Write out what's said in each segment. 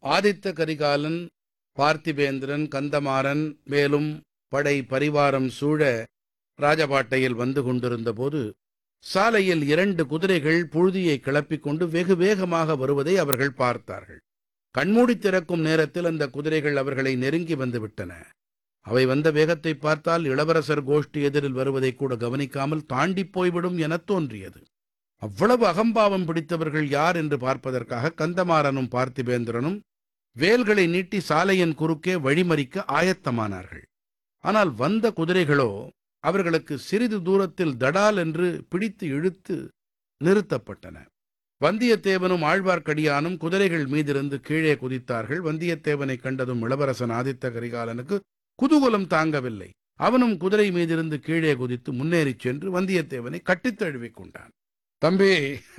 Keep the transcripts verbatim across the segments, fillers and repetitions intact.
ஆதித்த கரிகாலன், பார்த்திபேந்திரன், கந்தமாறன் மேலும் படை பரிவாரம் சூழ ராஜபாட்டையில் வந்து கொண்டிருந்தபோது, சாலையில் இரண்டு குதிரைகள் புழுதியை கிளப்பிக் கொண்டு வெகு வேகமாக வருவதை அவர்கள் பார்த்தார்கள். கண்மூடித் திறக்கும் நேரத்தில் அந்த குதிரைகள் அவர்களை நெருங்கி வந்து விட்டன. அவை வந்த வேகத்தை பார்த்தால் இளவரசர் கோஷ்டி எதிரில் வருவதை கூட கவனிக்காமல் தாண்டிப் போய்விடும் எனத் தோன்றியது. அவ்வளவு அகம்பாவம் பிடித்தவர்கள் யார் என்று பார்ப்பதற்காக கந்தமாறனும் பார்த்திபேந்திரனும் வேல்களை நீட்டி சாலையின் குறுக்கே வழிமறிக்க ஆயத்தமானார்கள். ஆனால் வந்த குதிரைகளோ அவர்களுக்கு சிறிது தூரத்தில் தடால் என்று பிடித்து இழுத்து நிறுத்தப்பட்டன. வந்தியத்தேவனும் ஆழ்வார்க்கடியானும் குதிரைகள் மீதிருந்து கீழே குதித்தார்கள். வந்தியத்தேவனை கண்டதும் இளவரசன் ஆதித்த கரிகாலனுக்கு குதூகலம் தாங்கவில்லை. அவனும் குதிரை மீதிருந்து கீழே குதித்து முன்னேறிச் சென்று வந்தியத்தேவனை கட்டித் தழுவிக் கொண்டான். தம்பி,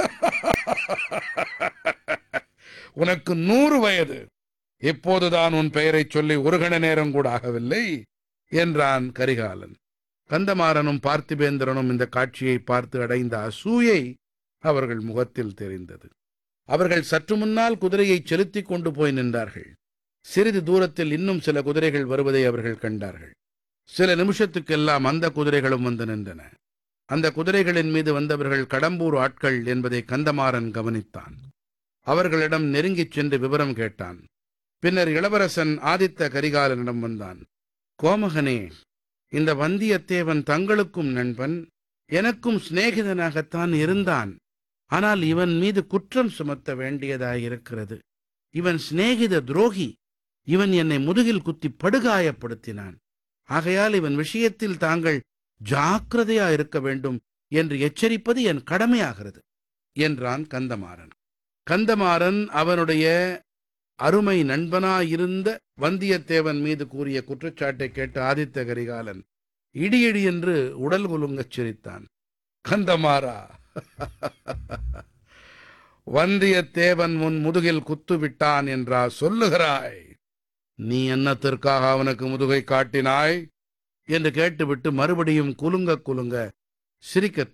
உனக்கு நூறு வயது, இப்போதுதான் உன் பெயரைச் சொல்லி ஒரு கண நேரம் கூட ஆகவில்லை என்றான் கரிகாலன். கந்தமாறனும் பார்த்திபேந்திரனும் இந்த காட்சியை பார்த்து அடைந்த அசூயை அவர்கள் முகத்தில் தெரிந்தது. அவர்கள் சற்று முன்னால் குதிரையை செலுத்திக் கொண்டு போய் நின்றார்கள். சிறிது தூரத்தில் இன்னும் சில குதிரைகள் வருவதை அவர்கள் கண்டார்கள். சில நிமிஷத்துக்கெல்லாம் அந்த குதிரைகளும் வந்து நின்றன. அந்த குதிரைகளின் மீது வந்தவர்கள் கடம்பூர் ஆட்கள் என்பதை கந்தமாறன் கவனித்தான். அவர்களிடம் நெருங்கிச் சென்று விவரம் கேட்டான். பின்னர் இளவரசன் ஆதித்த கரிகாலனிடம் வந்தான். கோமகனே, இந்த வந்தியத்தேவன் தங்களுக்கும் நண்பன், எனக்கும் சிநேகிதனாகத்தான் இருந்தான். ஆனால் இவன் மீது குற்றம் சுமத்த வேண்டியதாயிருக்கிறது. இவன் சிநேகித துரோகி. இவன் என்னை முதுகில் குத்தி படுகாயப்படுத்தினான். ஆகையால் இவன் விஷயத்தில் தாங்கள் ஜாக்கிரதையா இருக்க வேண்டும் என்று எச்சரிப்பது என் கடமையாகிறது என்றான் கந்தமாறன். கந்தமாறன் அவனுடைய அருமை நண்பனாயிருந்த வந்தியத்தேவன் மீது கூறிய குற்றச்சாட்டை கேட்ட ஆதித்த கரிகாலன் இடியிடி என்று உடல் குலுங்கச் சிரித்தான். கந்தமாறா, வந்தியத்தேவன் உன் முதுகில் குத்துவிட்டான் என்றா சொல்லுகிறாய்? நீ என்னத்திற்காக அவனுக்கு முதுகை காட்டினாய் என்று கேட்டுவிட்டு மறுபடியும் குலுங்க குலுங்க சிரிக்கத்